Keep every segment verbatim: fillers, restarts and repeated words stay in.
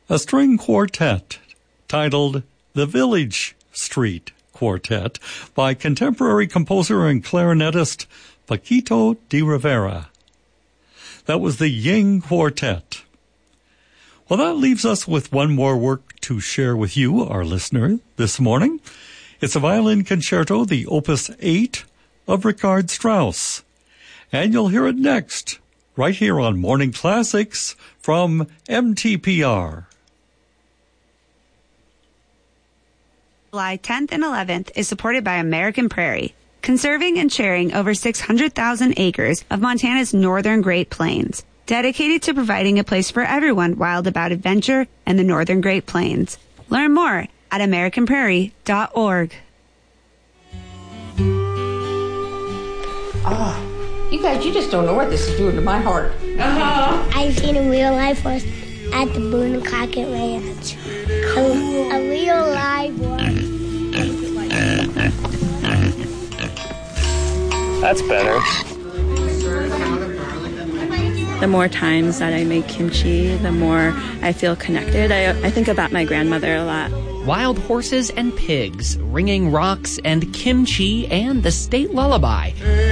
a string quartet titled The Village Street Quartet by contemporary composer and clarinetist Paquito de Rivera. That was the Ying Quartet. Well, that leaves us with one more work to share with you, our listener, this morning. It's a violin concerto, the Opus eight of Richard Strauss. And you'll hear it next, right here on Morning Classics from M T P R. July tenth and eleventh is supported by American Prairie, conserving and sharing over six hundred thousand acres of Montana's northern Great Plains, dedicated to providing a place for everyone wild about adventure and the northern Great Plains. Learn more at american prairie dot org. Ah, you guys, you just don't know what this is doing to my heart. Uh-huh. I've seen a real life horse at the Boone Crockett Ranch. A, a real live one. That's better. The more times that I make kimchi, the more I feel connected. I, I think about my grandmother a lot. Wild horses and pigs, ringing rocks and kimchi and the state lullaby.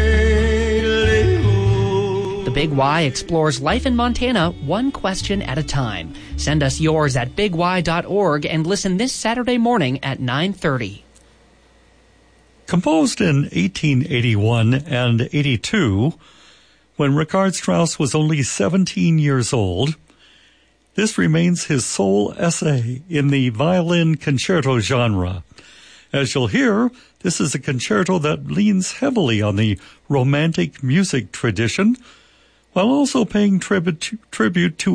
The Big Y explores life in Montana one question at a time. Send us yours at big y dot org and listen this Saturday morning at nine thirty. Composed in eighteen eighty-one and eighty-two, when Richard Strauss was only seventeen years old, this remains his sole essay in the violin concerto genre. As you'll hear, this is a concerto that leans heavily on the romantic music tradition, while also paying tribute to, tribute to